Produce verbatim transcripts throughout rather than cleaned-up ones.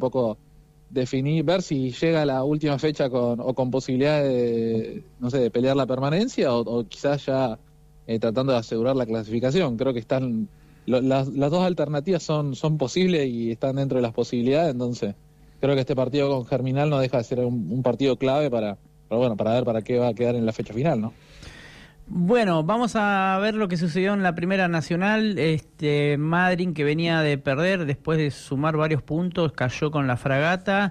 poco definir, ver si llega a la última fecha con o con posibilidad de, no sé, de pelear la permanencia o, o quizás ya eh, tratando de asegurar la clasificación. Creo que están lo, las, las dos alternativas son, son posibles y están dentro de las posibilidades, entonces creo que este partido con Germinal no deja de ser un, un partido clave para, para, bueno, para ver para qué va a quedar en la fecha final, ¿no? Bueno, vamos a ver lo que sucedió en la Primera Nacional. Este Madryn, que venía de perder después de sumar varios puntos, cayó con la Fragata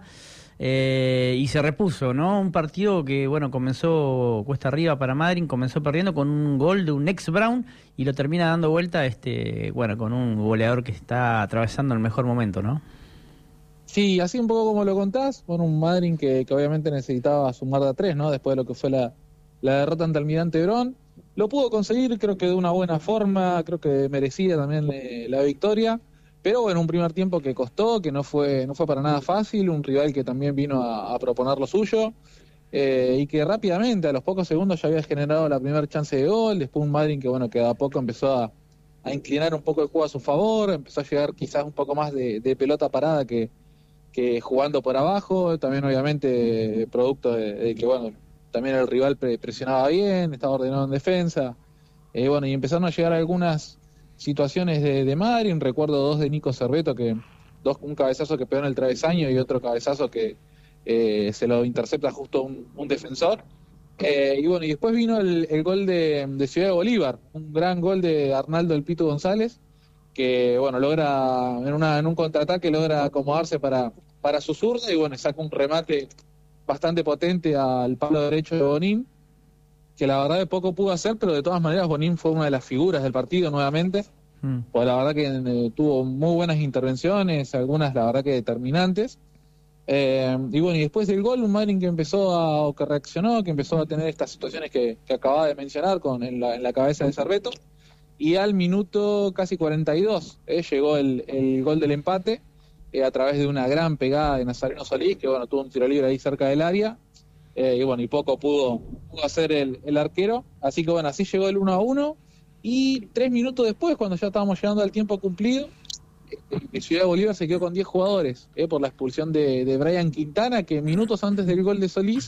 eh, y se repuso, ¿no? Un partido que, bueno, comenzó cuesta arriba para Madryn, comenzó perdiendo con un gol de un ex Brown y lo termina dando vuelta, este, bueno, con un goleador que está atravesando el mejor momento, ¿no? Sí, así un poco como lo contás, con un Madryn que, que obviamente necesitaba sumar de a tres, ¿no? Después de lo que fue la, la derrota ante Almirante Brown. Lo pudo conseguir, creo que de una buena forma, creo que merecía también eh, la victoria, pero bueno, un primer tiempo que costó, que no fue no fue para nada fácil, un rival que también vino a, a proponer lo suyo, eh, y que rápidamente, a los pocos segundos ya había generado la primera chance de gol, después un Madryn que bueno, que de a poco empezó a, a inclinar un poco el juego a su favor, empezó a llegar quizás un poco más de, de pelota parada que, que jugando por abajo, también obviamente producto de, de que bueno, también el rival presionaba bien, estaba ordenado en defensa, eh, bueno, y empezaron a llegar algunas situaciones de, de Madryn, recuerdo dos de Nico Cerveto, que dos un cabezazo que pegó en el travesaño y otro cabezazo que eh, se lo intercepta justo un, un defensor, eh, y bueno, y después vino el, el gol de, de Ciudad de Bolívar, un gran gol de Arnaldo El Pito González, que bueno, logra, en, una, en un contraataque logra acomodarse para, para su zurda y bueno, saca un remate bastante potente al palo derecho de Bonín, que la verdad de poco pudo hacer, pero de todas maneras Bonín fue una de las figuras del partido nuevamente, mm. pues la verdad que eh, tuvo muy buenas intervenciones, algunas la verdad que determinantes, eh, y bueno, y después del gol un Madryn que empezó a, o que reaccionó, que empezó a tener estas situaciones que, que acababa de mencionar con en la, en la cabeza de Cerveto, y al minuto casi cuarenta y dos eh, llegó el, el gol del empate, Eh, a través de una gran pegada de Nazareno Solís, que bueno, tuvo un tiro libre ahí cerca del área, eh, y bueno, y poco pudo, pudo hacer el, el arquero, así que bueno, así llegó el uno a uno, y tres minutos después, cuando ya estábamos llegando al tiempo cumplido, eh, Ciudad de Bolívar se quedó con diez jugadores, eh, por la expulsión de, de Brian Quintana, que minutos antes del gol de Solís,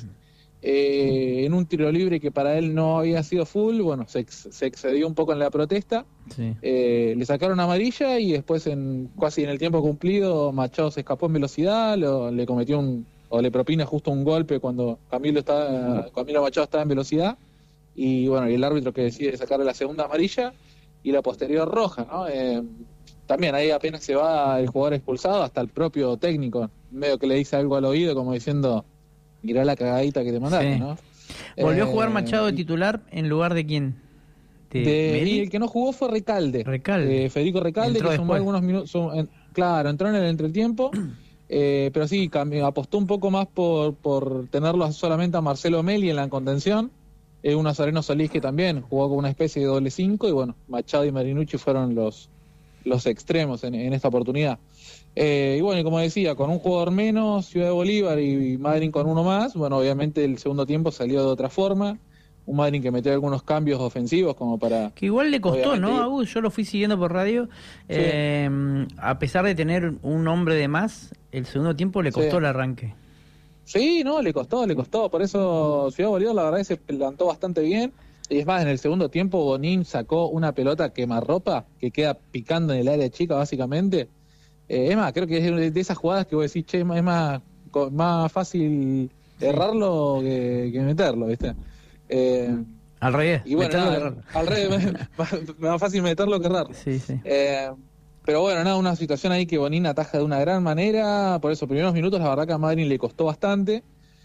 eh, en un tiro libre que para él no había sido full, bueno, se, ex, se excedió un poco en la protesta, sí. eh, le sacaron amarilla y después en casi en el tiempo cumplido Machado se escapó en velocidad, lo, le cometió un, o le propina justo un golpe cuando Camilo estaba, Camilo Machado estaba en velocidad, y bueno, y el árbitro que decide sacarle la segunda amarilla y la posterior roja, ¿no? Eh, también ahí apenas se va el jugador expulsado, hasta el propio técnico medio que le dice algo al oído como diciendo: mirá la cagadita que te mandaste, sí. ¿no? ¿Volvió eh, a jugar Machado de titular en lugar de quién? ¿De, de y el que no jugó fue Recalde. Recalde. Eh, Federico Recalde, entró que sumó algunos minutos. Sum, en, claro, entró en el entretiempo, eh, pero sí, cambió, apostó un poco más por, por tenerlo solamente a Marcelo Meli en la contención. Eh, un Nazareno Solís que también jugó con una especie de doble cinco, y bueno, Machado y Marinucci fueron los, los extremos en, en esta oportunidad. Eh, y bueno, y como decía, con un jugador menos, Ciudad de Bolívar y, y Madryn con uno más, bueno, obviamente el segundo tiempo salió de otra forma, un Madryn que metió algunos cambios ofensivos como para... Que igual le costó, ¿no, Agus? Yo lo fui siguiendo por radio, sí. eh, a pesar de tener un hombre de más, el segundo tiempo le costó sí. el arranque. Sí, no, le costó, le costó, por eso Ciudad de Bolívar la verdad es que se plantó bastante bien, y es más, en el segundo tiempo Bonín sacó una pelota quemarropa que queda picando en el área chica básicamente. Eh, es más, creo que es de esas jugadas que vos decís, che, es más, más fácil errarlo que, que meterlo, ¿viste? Eh, al revés. Y bueno, nada, al revés, más, más fácil meterlo que errarlo. Sí, sí. Eh, pero bueno, nada, una situación ahí que Bonín ataja de una gran manera, por eso, primeros minutos, la verdad que a Madryn le costó bastante.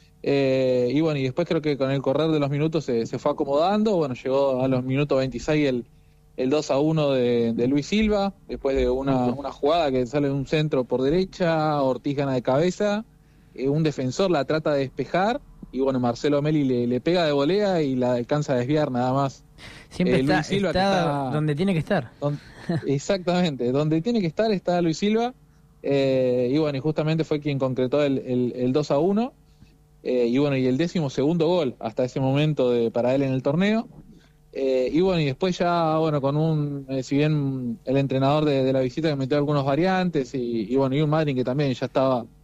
Eh, y bueno, y después creo que con el correr de los minutos se, se fue acomodando, bueno, llegó a los minutos veintiséis el... el dos a uno de, de Luis Silva, después de una, una jugada que sale de un centro por derecha, Ortiz gana de cabeza, eh, un defensor la trata de despejar, y bueno, Marcelo Meli le, le pega de volea y la alcanza a desviar nada más. Siempre eh, está, Luis Silva, está, está donde tiene que estar. Donde, exactamente, donde tiene que estar está Luis Silva, eh, y bueno, y justamente fue quien concretó el, el, el dos a uno, eh, y bueno, y el décimo segundo gol hasta ese momento de, para él en el torneo. Eh, y bueno, y después ya, bueno, con un, eh, si bien el entrenador de, de la visita que metió algunos variantes, y, y bueno, y un Madryn que también ya estaba